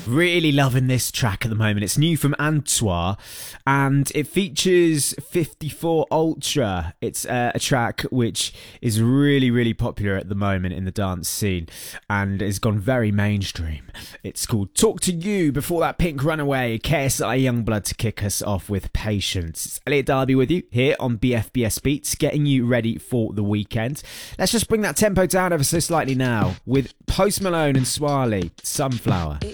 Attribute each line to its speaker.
Speaker 1: Really loving this track at the moment. It's new from Antoine and it features 54 Ultra. It's a track which is really popular at the moment in the dance scene and has gone very mainstream. It's called Talk to You. Before that, Pink Runaway, KSI Youngblood to kick us off with Patience. It's Elliot Darby with you here on BFBS Beats, getting you ready for the weekend. Let's just bring that tempo down ever so slightly now with Post Malone and Swally, Sunflower.